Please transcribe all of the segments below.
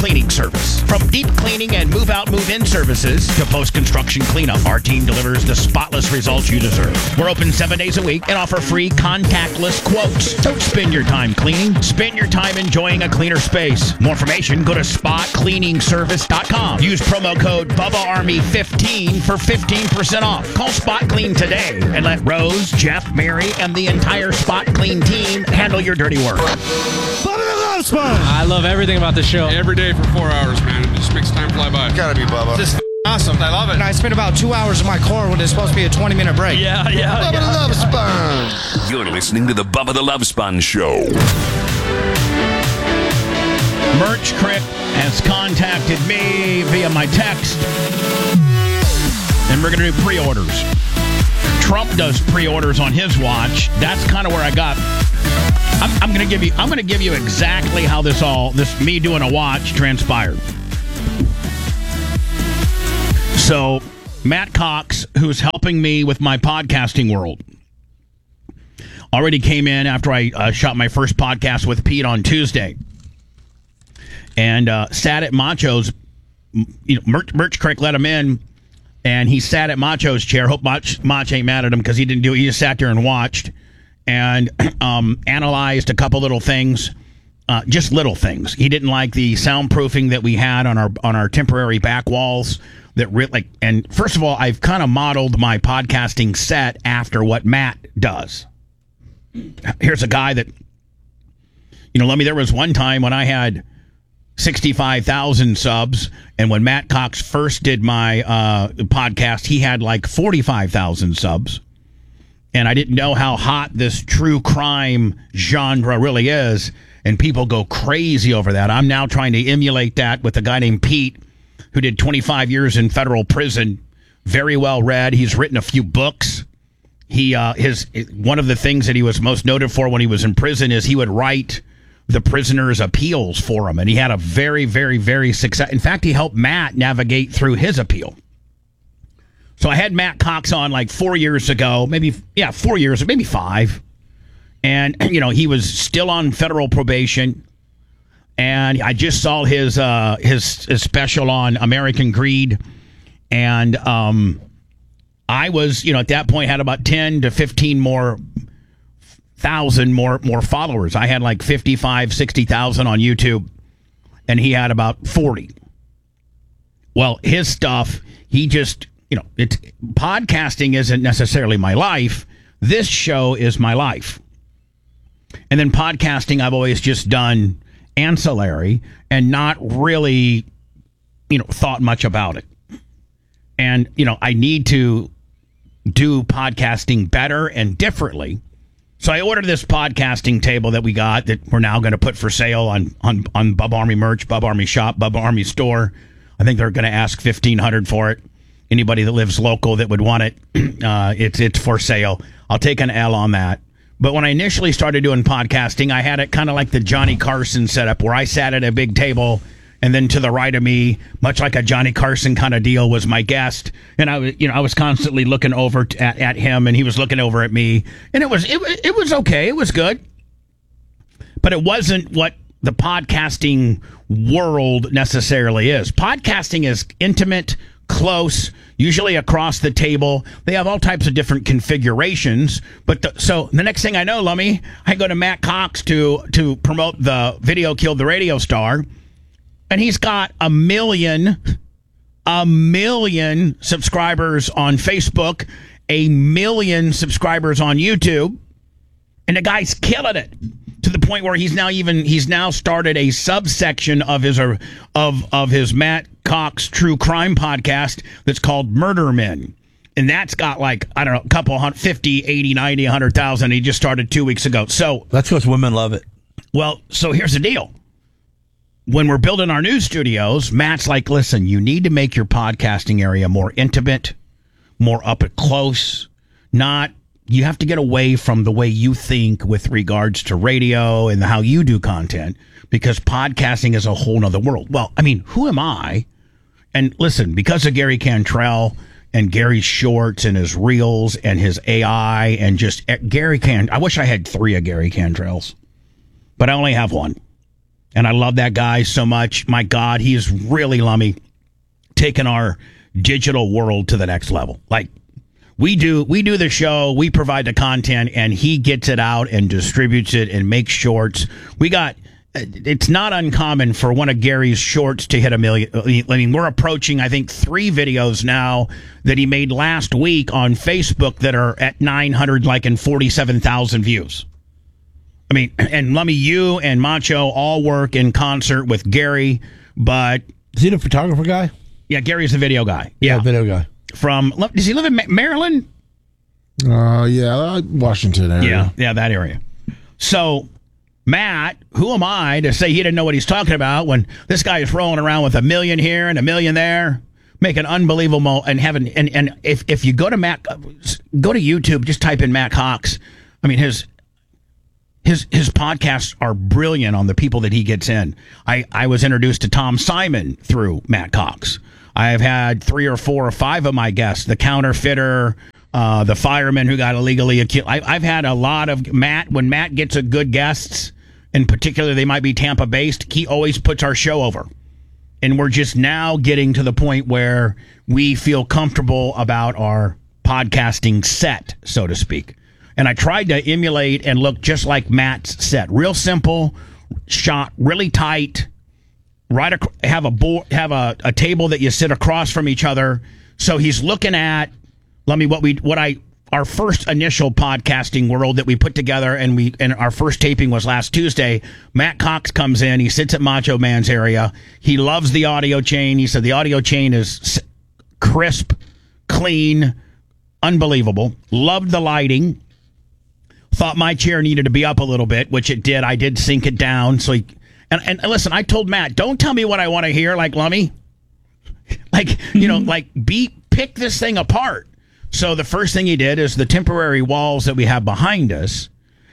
Cleaning Service. From deep cleaning and move-out, move-in services to post-construction cleanup, our team delivers the spotless results you deserve. We're open 7 days a week and offer free contactless quotes. Don't spend your time cleaning. Spend your time enjoying a cleaner space. More information, go to spotcleaningservice.com. Use promo code BubbaArmy15 for 15% off. Call Spot Clean today and let Rose, Jeff, Mary, and the entire Spot Clean team handle your dirty work. Bubba the Love Sponge! I love everything about the show. Every day for 4 hours, man. It just makes time fly by. Gotta be Bubba. This is awesome. I love it. And I spent about 2 hours in my car when it's supposed to be a 20-minute break. Yeah. Bubba the Love Sponge! You're listening to the Bubba the Love Sponge Show. Merch Crick has contacted me via my text, and we're going to do pre-orders. Trump does pre-orders on his watch. That's kind of where I got. I'm going to give you exactly how this me doing a watch transpired. So, Matt Cox, who's helping me with my podcasting world, already came in after I shot my first podcast with Pete on Tuesday, and sat at Macho's. Merch Crick let him in. And he sat at Macho's chair. Hope Mach ain't mad at him because he didn't do it. He just sat there and watched and analyzed a couple little things, just little things. He didn't like the soundproofing that we had on our temporary back walls. And first of all, I've kind of modeled my podcasting set after what Matt does. Here's a guy that, there was one time when I had 65,000 subs, and when Matt Cox first did my podcast, he had like 45,000 subs, and I didn't know how hot this true crime genre really is, and people go crazy over that. I'm now trying to emulate that with a guy named Pete, who did 25 years in federal prison, very well read. He's written a few books. One of the things that he was most noted for when he was in prison is he would write the prisoners' appeals for him, and he had a very, very, very success. In fact, he helped Matt navigate through his appeal. So I had Matt Cox on like 4 years ago, 4 years, maybe 5, and he was still on federal probation. And I just saw his special on American Greed, and I was at that point had about 10 to 15 more followers. I had like 55, 60,000 on YouTube, and he had about 40. Well, his stuff, he just, it's podcasting isn't necessarily my life. This show is my life. And then podcasting, I've always just done ancillary and not really, thought much about it. And, I need to do podcasting better and differently. So I ordered this podcasting table that we got that we're now going to put for sale on Bubba Army merch, Bubba Army shop, Bubba Army store. I think they're going to ask $1,500 for it. Anybody that lives local that would want it, it's for sale. I'll take an L on that. But when I initially started doing podcasting, I had it kind of like the Johnny Carson setup, where I sat at a big table, and then to the right of me, much like a Johnny Carson kind of deal, was my guest, and I was constantly looking over at him, and he was looking over at me, and it was okay, it was good, but it wasn't what the podcasting world necessarily is. Podcasting is intimate, close, usually across the table. They have all types of different configurations. But so the next thing I know, Lummy, I go to Matt Cox to promote the Video Killed the Radio Star, and he's got a million subscribers on Facebook, 1 million subscribers on YouTube, and the guy's killing it to the point where he's now started a subsection of his Matt Cox true crime podcast that's called Murder Men. And that's got like, I don't know, a couple 50, 80, 90, 100,000. He just started 2 weeks ago. So that's because women love it. Well, so here's the deal. When we're building our new studios, Matt's like, listen, you need to make your podcasting area more intimate, more up close, you have to get away from the way you think with regards to radio and how you do content, because podcasting is a whole nother world. Well, I mean, who am I? And listen, because of Gary Cantrell and Gary's shorts and his reels and his AI and just I wish I had 3 of Gary Cantrell's, but I only have 1. And I love that guy so much. My God, he is really, Lummy, taking our digital world to the next level. Like, we do the show, we provide the content, and he gets it out and distributes it and makes shorts. It's not uncommon for one of Gary's shorts to hit 1 million. I mean, we're approaching, I think, 3 videos now that he made last week on Facebook that are at 947,000 views. I mean, and Lummy, you and Macho all work in concert with Gary, but... Is he the photographer guy? Yeah, Gary's the video guy. Yeah, video guy. Does he live in Maryland? Yeah, Washington area. Yeah, that area. So, Matt, who am I to say he didn't know what he's talking about when this guy is rolling around with 1 million here and 1 million there, making unbelievable and having and if you go to YouTube, just type in Matt Cox. I mean, his podcasts are brilliant on the people that he gets in. I was introduced to Tom Simon through Matt Cox. I've had 3 or 4 or 5 of my guests, the counterfeiter, the fireman who got illegally accused. I've had a lot of Matt. When Matt gets a good guests, in particular, they might be Tampa based, he always puts our show over. And we're just now getting to the point where we feel comfortable about our podcasting set, so to speak. And I tried to emulate and look just like Matt's set. Real simple, shot really tight. Have a table that you sit across from each other. So he's looking at our first initial podcasting world that we put together, and our first taping was last Tuesday. Matt Cox comes in. He sits at Macho Man's area. He loves the audio chain. He said the audio chain is crisp, clean, unbelievable. Loved the lighting. Thought my chair needed to be up a little bit, which it did. I did sink it down. So and listen, I told Matt, don't tell me what I want to hear, like Lummy. Pick this thing apart. So the first thing he did is the temporary walls that we have behind us.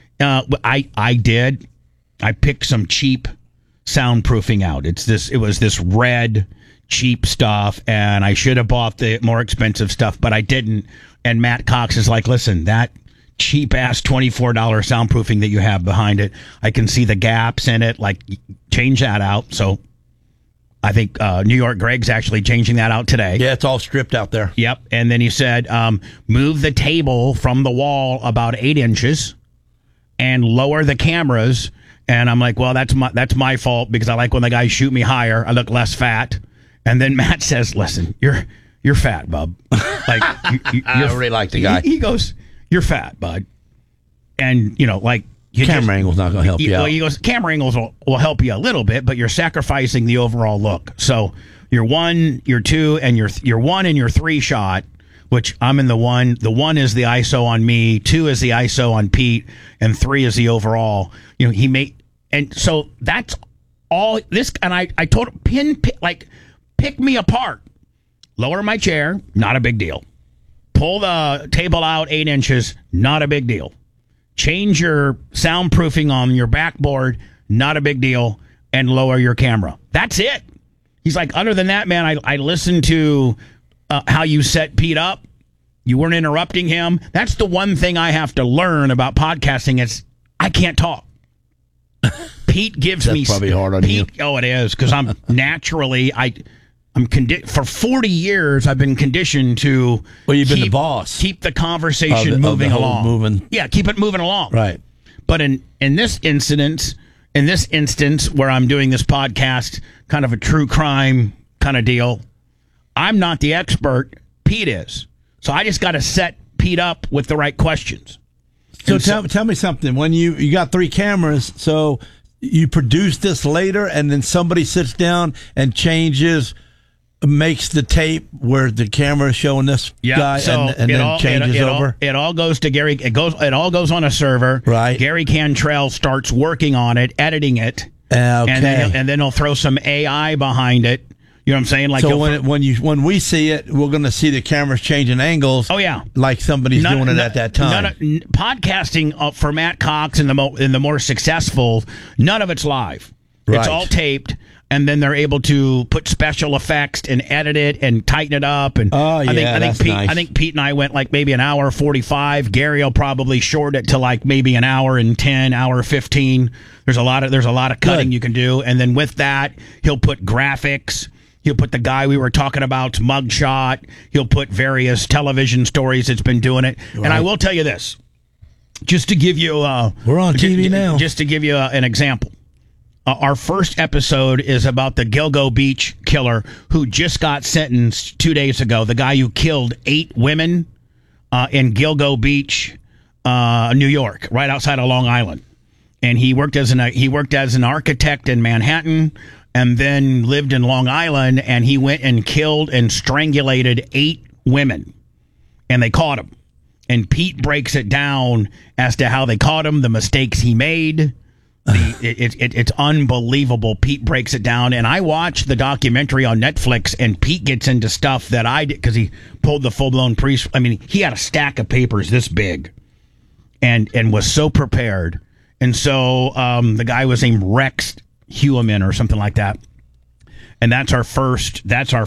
I picked some cheap soundproofing out. It was this red cheap stuff, and I should have bought the more expensive stuff, but I didn't. And Matt Cox is like, listen, that cheap ass $24 soundproofing that you have behind it, I can see the gaps in it. Like, change that out. So I think New York Greg's actually changing that out today. Yeah, it's all stripped out there. Yep. And then he said, move the table from the wall about 8 inches and lower the cameras. And I'm like, well, that's my fault, because I like when the guys shoot me higher. I look less fat. And then Matt says, listen, you're fat, bub. Like, I really like the guy. He goes, you're fat, bud. And, camera angle's not going to help you out. Well, he goes, camera angles will help you a little bit, but you're sacrificing the overall look. So your 1, your 2, and your 1 and your 3 shot, which I'm in the 1. The 1 is the ISO on me, 2 is the ISO on Pete, and 3 is the overall. He made, and so that's all this. And I told him, pick me apart, lower my chair, not a big deal. Pull the table out 8 inches, not a big deal. Change your soundproofing on your backboard, not a big deal, and lower your camera. That's it. He's like, other than that, man, I listened to how you set Pete up. You weren't interrupting him. That's the one thing I have to learn about podcasting is I can't talk. Pete gives me... That's probably hard on you. Oh, it is, because I'm naturally... for 40 years, I've been conditioned to... Well, you've been the boss. Keep the conversation moving along. Yeah, keep it moving along. Right. But in this instance where I'm doing this podcast, kind of a true crime kind of deal, I'm not the expert. Pete is. So I just got to set Pete up with the right questions. So tell me something. When you got 3 cameras, so you produce this later, and then somebody sits down and makes the tape where the camera is showing this guy, and then changes over. It all goes to Gary. It all goes on a server. Right. Gary Cantrell starts working on it, editing it, okay. and then he'll throw some AI behind it. You know what I'm saying? Like, so when we see it, we're going to see the cameras changing angles. Oh yeah, like somebody's doing it at that time. Podcasting for Matt Cox and the more successful, none of it's live. Right. It's all taped. and then they're able to put special effects and edit it and tighten it up. And Oh, yeah, that's Pete, nice. I think Pete and I went like maybe an hour 45. Gary will probably short it to like maybe an hour and 10, hour 15. There's a lot of cutting Good. you can do, and then with that, he'll put graphics. He'll put the guy we were talking about's mugshot. He'll put various television stories that's been doing it. And I will tell you this, just to give you We're on TV now. Just to give you an example. Our first episode is about the Gilgo Beach killer who just got sentenced 2 days ago. The guy who killed 8 women in Gilgo Beach, New York, right outside of Long Island. And he worked as an architect in Manhattan, and then lived in Long Island. And he went and killed and strangulated 8 women, and they caught him. And Pete breaks it down as to how they caught him, the mistakes he made. It's unbelievable. Pete breaks it down, and I watched the documentary on Netflix, and Pete gets into stuff that I did because he pulled the full-blown priest. I mean, he had a stack of papers this big and was so prepared. And so the guy was named Rex Heumann or something like that. And that's our first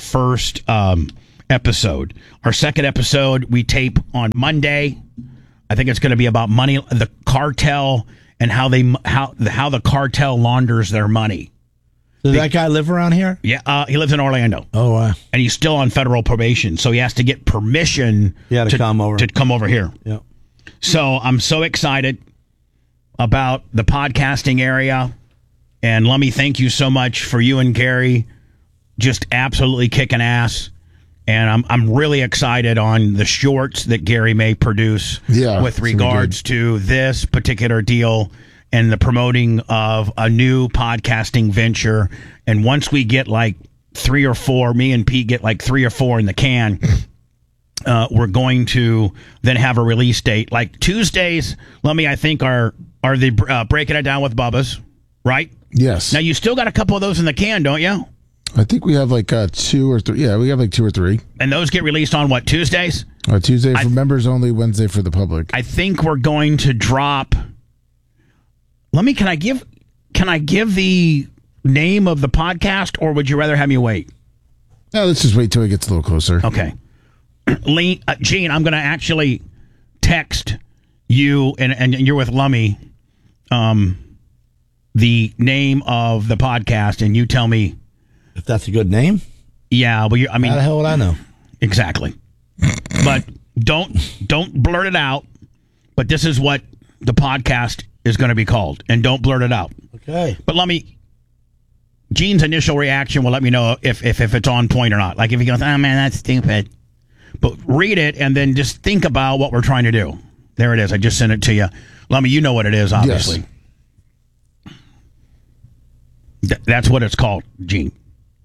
episode. Our second episode we tape on Monday. I think it's going to be about money, the cartel, and how the cartel launders their money. Does that guy live around here? Yeah, he lives in Orlando. Oh, wow. And he's still on federal probation, so he has to get permission to come over here. Yeah. So I'm so excited about the podcasting area. And let me thank you so much for you and Gary just absolutely kicking ass. And I'm really excited on the shorts that Gary may produce with regards to this particular deal and the promoting of a new podcasting venture. And once we get like 3 or 4, me and Pete get like 3 or 4 in the can, we're going to then have a release date. Like Tuesdays, I think are the Breaking It Down with Bubba's, right? Yes. Now, you still got a couple of those in the can, don't you? I think we have like 2 or 3. Yeah, we have like 2 or 3. And those get released on what, Tuesdays? Tuesday for members only, Wednesday for the public. I think we're going to drop. Can I give the name of the podcast, or would you rather have me wait? No, let's just wait till it gets a little closer. Okay. Gene, I'm going to actually text you, and you're with Lummy, the name of the podcast, and you tell me if that's a good name. Yeah, well, how the hell would I know? Exactly. But don't blurt it out. But this is what the podcast is going to be called, and don't blurt it out. Okay. But Gene's initial reaction will let me know if it's on point or not. Like if he goes, "Oh man, that's stupid," but read it and then just think about what we're trying to do. There it is. I just sent it to you. Lummy, you know what it is, obviously. Yes. That's what it's called, Gene.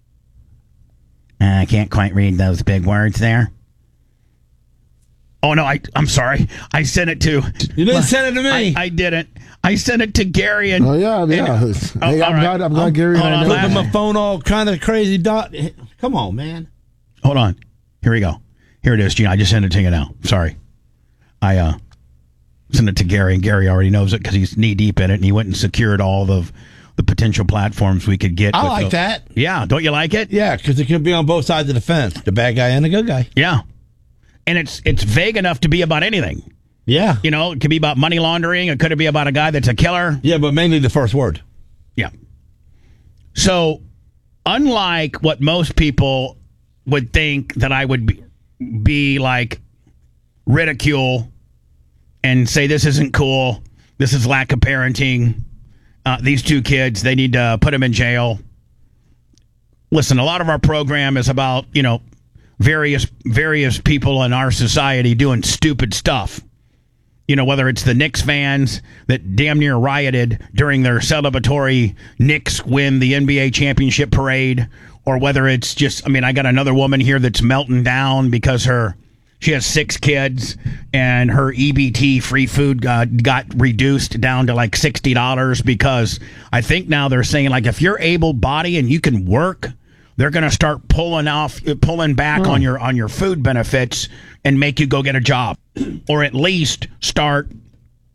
I can't quite read those big words there. Oh, no, I'm sorry. I sent it to... You didn't send it to me. I didn't. I sent it to Gary. And, yeah. Hey, I'm glad Gary and I know. Look at my phone all kind of crazy dot. Come on, man. Hold on. Here we go. Here it is, Gene. I just sent it to you now. Sorry. I sent it to Gary, and Gary already knows it because he's knee-deep in it, and he went and secured all of the potential platforms we could get. I like that. Yeah, don't you like it? Yeah, because it could be on both sides of the fence, the bad guy and the good guy. Yeah, and it's vague enough to be about anything. Yeah. You know, it could be about money laundering. It could be about a guy that's a killer. Yeah, but mainly the first word. Yeah. So, unlike what most people would think that I would be like ridicule and say this isn't cool, this is lack of parenting, these 2 kids, they need to put them in jail. Listen, a lot of our program is about, various people in our society doing stupid stuff. Whether it's the Knicks fans that damn near rioted during their celebratory Knicks win the NBA championship parade, or whether it's just, I got another woman here that's melting down because she has 6 kids and her EBT free food got reduced down to like $60 because I think now they're saying like if you're able-bodied and you can work, they're going to start pulling back on your food benefits and make you go get a job, or at least start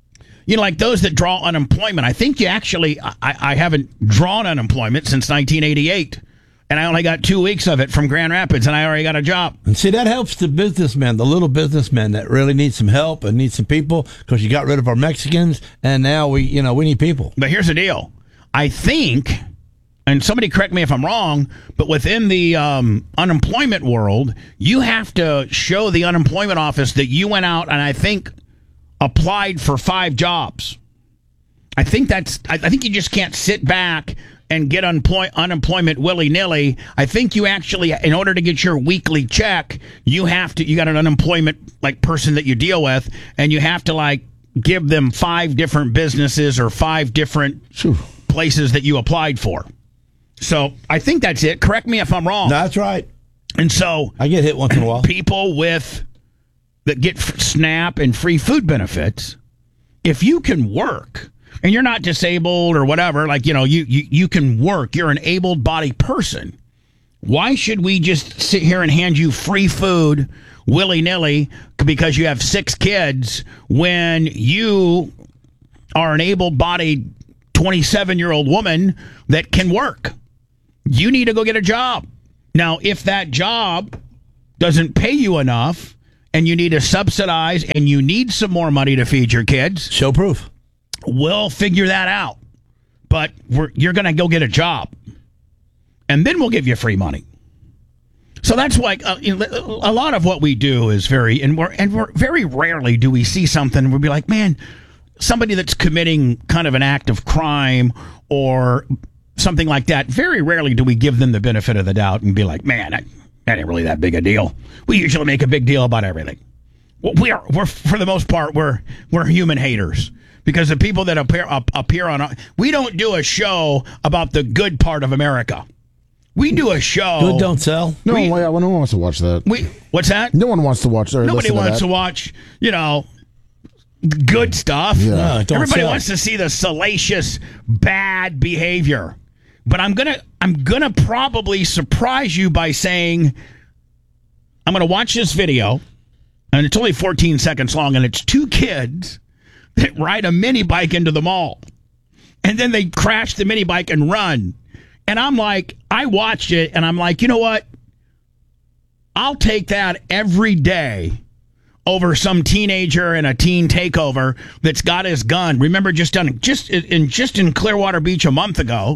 You know, like those that draw unemployment. I think you actually, I haven't drawn unemployment since 1988. And I only got 2 weeks of it from Grand Rapids, and I already got a job. And see, that helps the businessmen, the little businessmen that really need some help and need some people, because you got rid of our Mexicans, and now we need people. But here's the deal. I think, and somebody correct me if I'm wrong, but within the unemployment world, you have to show the unemployment office that you went out and I think applied for 5 jobs. I think you just can't sit back and get unemployment willy-nilly. I think you actually, in order to get your weekly check, you got an unemployment person that you deal with, and you have to give them 5 different businesses or 5 different places that you applied for. So I think that's it. Correct me if I'm wrong. That's right. And so I get hit once in a while. People that get SNAP and free food benefits, if you can work, and you're not disabled or whatever, you can work, you're an able-bodied person, why should we just sit here and hand you free food willy-nilly because you have 6 kids when you are an able-bodied 27-year-old woman that can work? You need to go get a job. Now, if that job doesn't pay you enough and you need to subsidize and you need some more money to feed your kids, show proof. We'll figure that out. But you're going to go get a job. And then we'll give you free money. So that's why a lot of what we do is we're very rarely do we see something we'll be like, man, somebody that's committing kind of an act of crime or something like that. Very rarely do we give them the benefit of the doubt and be like, man, that ain't really that big a deal. We usually make a big deal about everything. We're for the most part, we're human haters. Because the people that appear on, we don't do a show about the good part of America. We do a show. Good don't sell. No one wants to watch that. What's that? No one wants to watch. Nobody wants to watch. Good stuff. Yeah. Everybody wants to see the salacious, bad behavior. But I'm gonna probably surprise you by saying I'm gonna watch this video, and it's only 14 seconds long, and it's 2 kids that ride a mini bike into the mall. And then they crash the mini bike and run. And I'm like, I watched it and I'm like, you know what? I'll take that every day over some teenager in a teen takeover that's got his gun. Remember just in Clearwater Beach a month ago,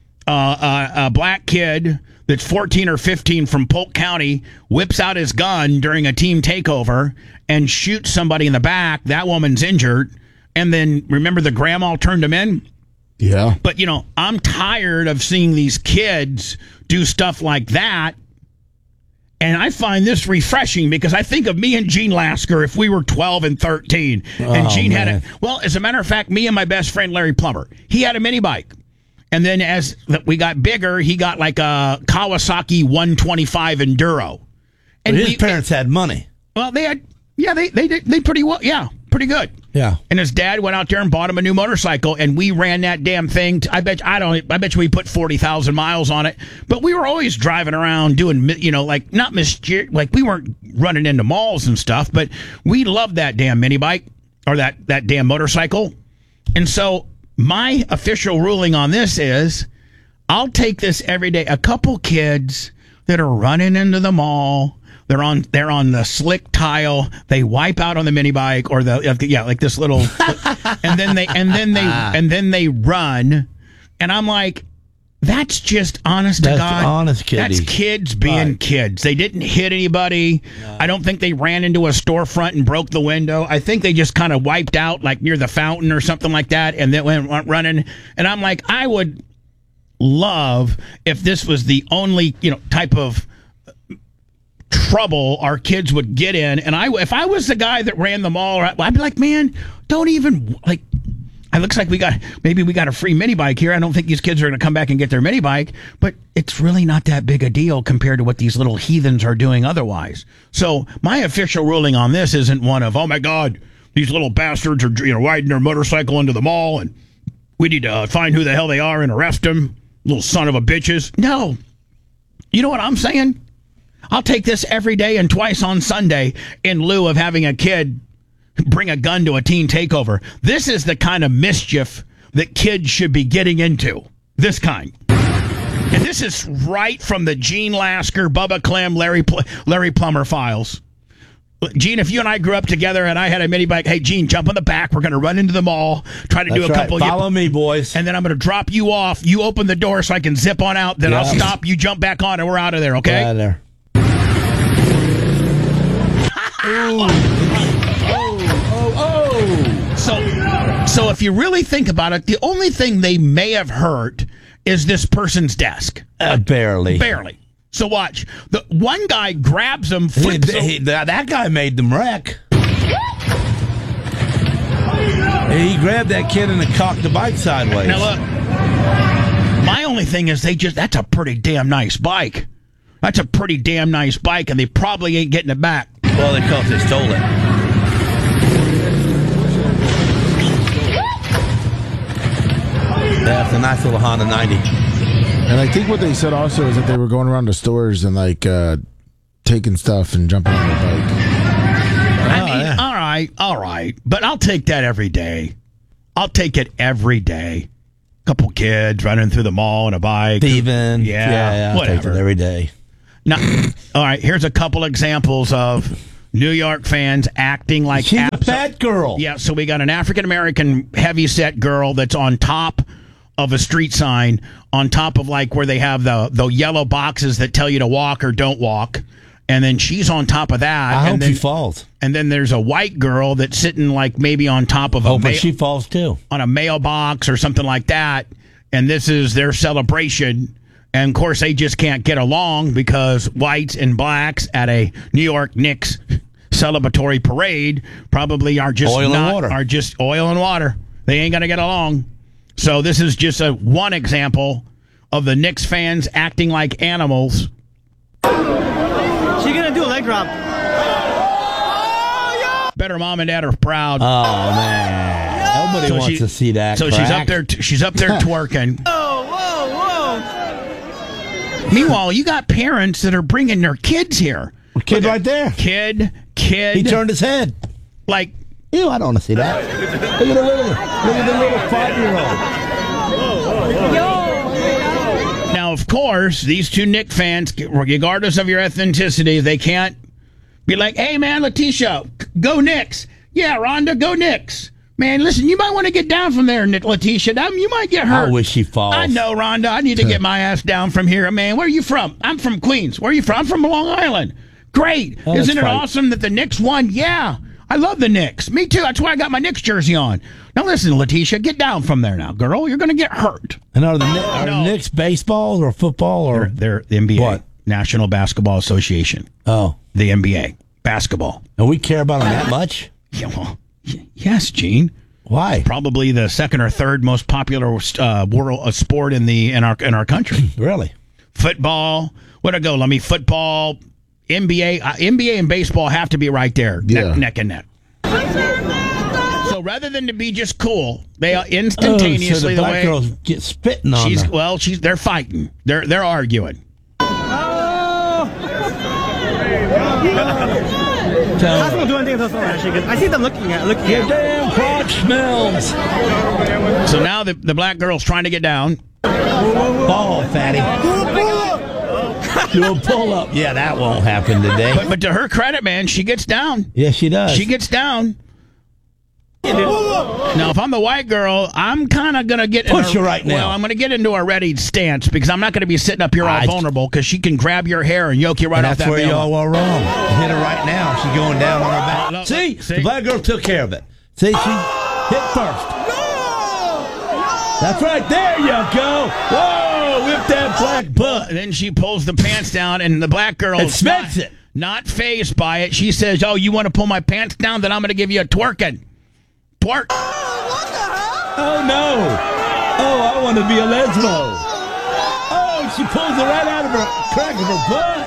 a black kid that's 14 or 15 from Polk County whips out his gun during a team takeover and shoots somebody in the back. That woman's injured. And then, remember, the grandma turned him in? Yeah. But, I'm tired of seeing these kids do stuff like that. And I find this refreshing because I think of me and Gene Lasker if we were 12 and 13. And Gene had it. Well, as a matter of fact, me and my best friend, Larry Plummer, he had a mini bike. And then as we got bigger, he got like a Kawasaki 125 Enduro. And his parents had money. Well, they had, they pretty well, pretty good. Yeah. And his dad went out there and bought him a new motorcycle, and we ran that damn thing. I bet you we put 40,000 miles on it. But we were always driving around doing, not mischief, we weren't running into malls and stuff, but we loved that damn mini bike or that damn motorcycle. And so my official ruling on this is I'll take this every day. A couple kids that are running into the mall. They're on the slick tile. They wipe out on the mini bike or like this little, and then they run, and I'm like, that's just honest to God. Honest kiddie. That's kids being kids. They didn't hit anybody. No. I don't think they ran into a storefront and broke the window. I think they just kind of wiped out like near the fountain or something like that, and then went running. And I'm like, I would love if this was the only type of trouble our kids would get in, and if I was the guy that ran the mall, I'd be like, man, don't even it looks like we got a free mini bike here. I don't think these kids are going to come back and get their mini bike, but it's really not that big a deal compared to what these little heathens are doing otherwise. So my official ruling on this isn't one of, oh my God, these little bastards are riding their motorcycle into the mall and we need to find who the hell they are and arrest them, little son of a bitches. No, you know what I'm saying? I'll take this every day and twice on Sunday in lieu of having a kid bring a gun to a teen takeover. This is the kind of mischief that kids should be getting into. This kind. And this is right from the Gene Lasker, Bubba Clem, Larry Plummer files. Gene, if you and I grew up together and I had a mini bike, hey, Gene, jump on the back. We're going to run into the mall, try to do a couple. Follow me, boys. And then I'm going to drop you off. You open the door so I can zip on out. Then I'll stop. You jump back on, and we're out of there, okay? Out of there. So if you really think about it, the only thing they may have hurt is this person's desk. Barely. So watch. The one guy grabs him. That guy made them wreck. He grabbed that kid and cocked the bike sideways. Now look, my only thing is that's a pretty damn nice bike. That's a pretty damn nice bike, and they probably ain't getting it back. Well, because they stole it. That's a nice little Honda 90. And I think what they said also is that they were going around the stores and like taking stuff and jumping on their bike. I mean, all right. But I'll take that every day. I'll take it every day. Couple kids running through the mall on a bike. Thieving. Yeah, I'll take it every day. Now, all right, here's a couple examples of New York fans acting like she's a fat girl. Yeah, so we got an African-American heavy-set girl that's on top of a street sign, on top of like where they have the yellow boxes that tell you to walk or don't walk. And then she's on top of that. I hope she falls. And then there's a white girl that's sitting like maybe on top of but she falls too. On a mailbox or something like that. And this is their celebration. And of course, they just can't get along because whites and blacks at a New York Knicks celebratory parade probably are just oil and water. They ain't gonna get along. So this is just one example of the Knicks fans acting like animals. She's gonna do a leg drop. Better mom and dad are proud. Oh man, nobody wants to see that. So crack. she's up there twerking. Whoa! Meanwhile, you got parents that are bringing their kids here. Kid right there. Kid. He turned his head. Like, ew, I don't want to see that. Look at the little 5-year-old. Now, of course, these two Knicks fans, regardless of your ethnicity, they can't be like, hey, man, Letitia, go Knicks. Yeah, Rhonda, go Knicks. Man, listen, you might want to get down from there, Letitia. You might get hurt. I wish she falls. I know, Rhonda. I need to get my ass down from here. Man, where are you from? I'm from Queens. Where are you from? I'm from Long Island. Great. Isn't it awesome that the Knicks won? Yeah. I love the Knicks. Me too. That's why I got my Knicks jersey on. Now listen, Letitia, get down from there now, girl. You're going to get hurt. And are the Knicks baseball or football? Or They're the NBA. What? National Basketball Association. Oh. The NBA. Basketball. And we care about them that much? Yeah, well, yes, Gene. Why? Probably the second or third most popular world sport in our country. Really? Football. Where'd I go? Let me football. NBA and baseball have to be right there, neck and neck. So rather than to be just cool, they are instantaneously so the black girls get spitting on them. Well, they're fighting. They're arguing. I see them looking at Your damn crotch smells. So now the black girl's trying to get down. Ball, fatty. Do a pull up. Yeah, that won't happen today. But to her credit, man, she gets down. Yeah, she does. She gets down. Now, if I'm the white girl, I'm kind of going to get push her right now. Well, I'm going to get into a ready stance because I'm not going to be sitting up here all vulnerable because she can grab your hair and yoke you right off that. That's where y'all were wrong. Hit her right now. She's going down on her back. No, see, the black girl took care of it. See, she hit first. That's right. There you go. Whoa, whip that black butt. And then she pulls the pants down, and the black girl smacks it. Not fazed by it. She says, "Oh, you want to pull my pants down? Then I'm going to give you a twerking." Twerk. Oh, no. Oh, I want to be a lesbo. Oh, she pulls it right out of her crack of her butt.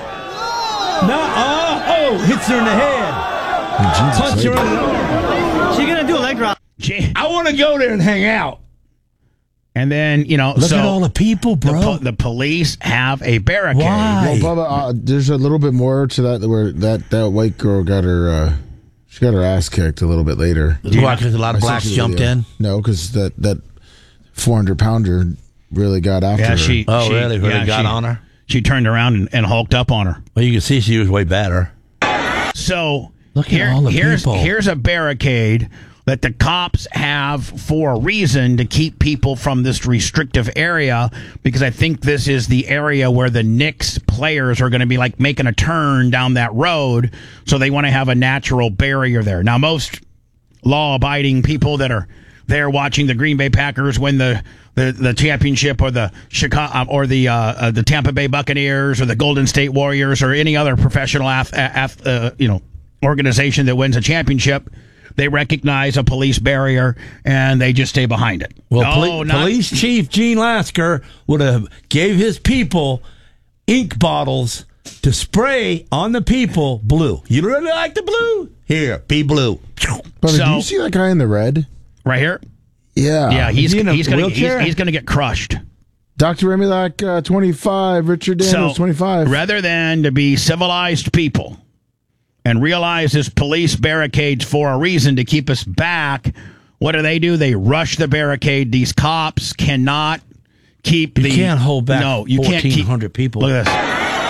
Oh, hits her in the head. Punch her in the arm. She's going to do a leg drop. I want to go there and hang out. And then, look at all the people, bro. The police have a barricade. Why? Well, Bubba, there's a little bit more to that where that white girl got her... She got her ass kicked a little bit later. Why? Because a lot of blacks Essentially, jumped in. No, because that 400-pounder really got after her. She Really got on her? She turned around and hulked up on her. Well, you can see she was way better. So Look at all the people. Here's a barricade that the cops have for a reason to keep people from this restrictive area, because I think this is the area where the Knicks players are going to be like making a turn down that road, so they want to have a natural barrier there. Now, most law-abiding people that are there watching the Green Bay Packers win the championship, or the Chicago or the Tampa Bay Buccaneers or the Golden State Warriors or any other professional organization that wins a championship, they recognize a police barrier and they just stay behind it. Well, Police Chief Gene Lasker would have gave his people ink bottles to spray on the people blue. You really like the blue? Here, be blue. But So- do you see that guy in the red? right here. Yeah. Yeah, he's he in a going wheelchair? to get crushed. Dr. Remilak, 25. Richard Daniels, 25. Rather than to be civilized people and realize this police barricade's for a reason to keep us back, what do? They rush the barricade. These cops cannot keep You can't hold back No, you can't keep 1,400 people. Look at this.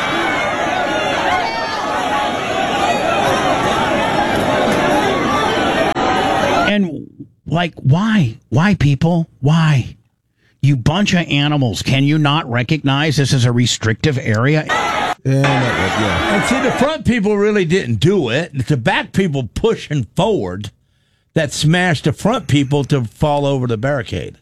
And, like, why? Why, people? Why? You bunch of animals. Can you not recognize this as a restrictive area? Yeah. And see, the front people really didn't do it. It's the back people pushing forward that smashed the front people to fall over the barricade.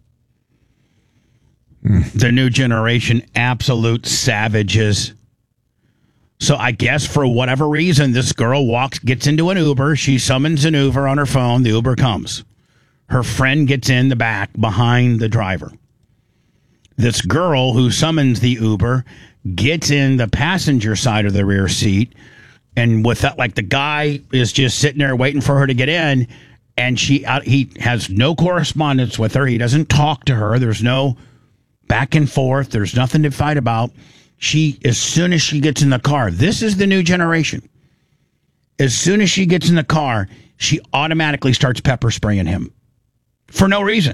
The new generation, absolute savages. So I guess for whatever reason, this girl gets into an Uber. She summons an Uber on her phone. The Uber comes. Her friend gets in the back behind the driver. This girl who summons the Uber gets in the passenger side of the rear seat, and with that, like, the guy is just sitting there waiting for her to get in, and he has no correspondence with her. He doesn't talk to her. There's no back and forth. There's nothing to fight about. As soon as she gets in the car, this is the new generation. As soon as she gets in the car, she automatically starts pepper spraying him for no reason.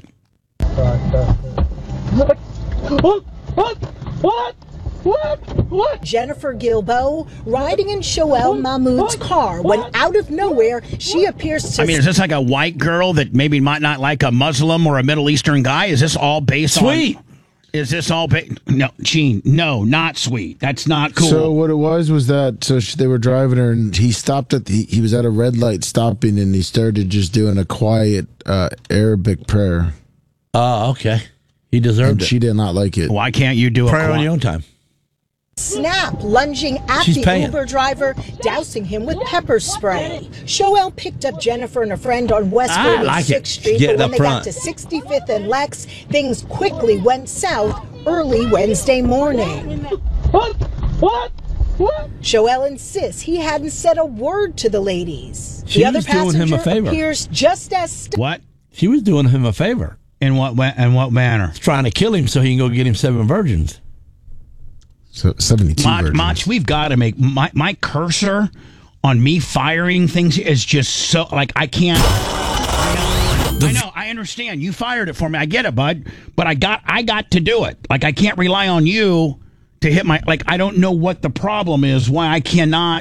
Jennifer Gilbo riding in Shoel Mahmoud's car when out of nowhere she appears to... I mean, is this like a white girl that maybe might not like a Muslim or a Middle Eastern guy? Is this all based on... Sweet. Is this all... No, Gene, no, not sweet. That's not cool. So what it was that they were driving her, and he stopped he was at a red light stopping, and he started just doing a quiet Arabic prayer. Oh, okay. He deserved And it. she did not like it. Why can't you do Prayer on your own time. Snap, lunging at She's the paying. Uber driver, dousing him with pepper spray. Shoel picked up Jennifer and a friend on West I like 46th it. Street, Get but it when up they front. got to 65th and Lex, things quickly went south early Wednesday morning. What? Shoel insists he hadn't said a word to the ladies. She the other was doing him a passenger favor. appears just as... What? She was doing him a favor. In what manner? Trying to kill him so he can go get him 7 virgins. So 72 virgins. Mach, we've got to make... My cursor on me firing things is just so... Like, I can't... I know, I understand. You fired it for me. I get it, bud. But I got to do it. Like, I can't rely on you to hit my... Like, I don't know what the problem is, why I cannot...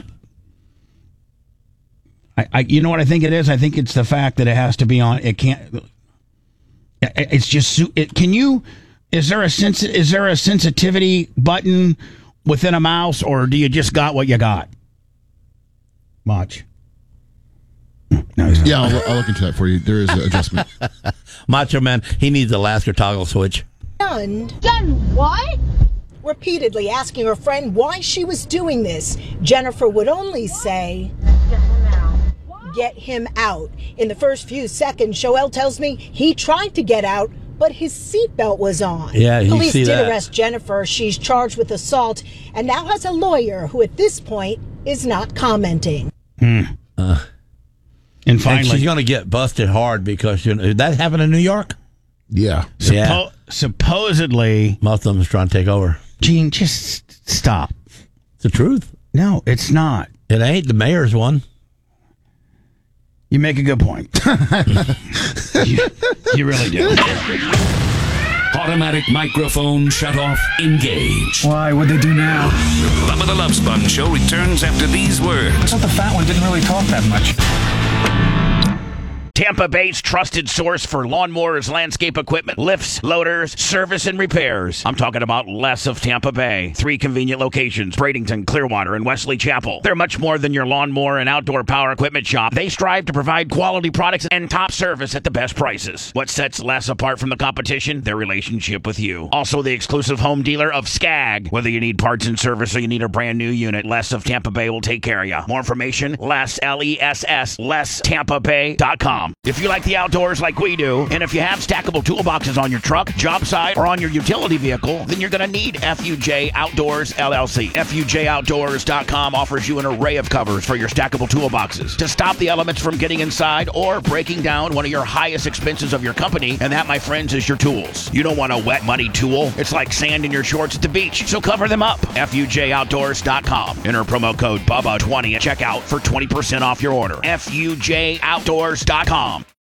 You know what I think it is? I think it's the fact that it has to be on... It can't... It's just... Can you... Is there a sensitivity button within a mouse, or do you just got what you got? Mach. No, he's not. Yeah, I'll look into that for you. There is an adjustment. Macho Man, he needs a Lasker toggle switch. Done what? Repeatedly asking her friend why she was doing this, Jennifer would only say, get him out. In the first few seconds, Shoel tells me he tried to get out, but his seatbelt was on. Yeah, you Police see did that. arrest Jennifer. She's charged with assault and now has a lawyer who at this point is not commenting. And And finally... she's going to get busted hard because that happened in New York? Yeah. Supposedly... Muslims trying to take over. Gene, just stop. It's the truth. No, it's not. It ain't. The mayor's one. You make a good point. you really do. Automatic microphone shut off. Engage. Why? What'd they do now? Bubba the Love Sponge Show returns after these words. I thought the fat one didn't really talk that much. Tampa Bay's trusted source for lawnmowers, landscape equipment, lifts, loaders, service, and repairs. I'm talking about Les of Tampa Bay. 3 convenient locations, Bradenton, Clearwater, and Wesley Chapel. They're much more than your lawnmower and outdoor power equipment shop. They strive to provide quality products and top service at the best prices. What sets Les apart from the competition? Their relationship with you. Also the exclusive home dealer of Skag. Whether you need parts and service or you need a brand new unit, Les of Tampa Bay will take care of you. More information, Les, L-E-S-S, LesTampaBay.com. If you like the outdoors like we do, and if you have stackable toolboxes on your truck, job site, or on your utility vehicle, then you're going to need FUJ Outdoors LLC. FUJOutdoors.com offers you an array of covers for your stackable toolboxes to stop the elements from getting inside or breaking down one of your highest expenses of your company, and that, my friends, is your tools. You don't want a wet, muddy tool. It's like sand in your shorts at the beach, so cover them up. FUJOutdoors.com. Enter promo code BUBBA20 at checkout for 20% off your order. FUJOutdoors.com.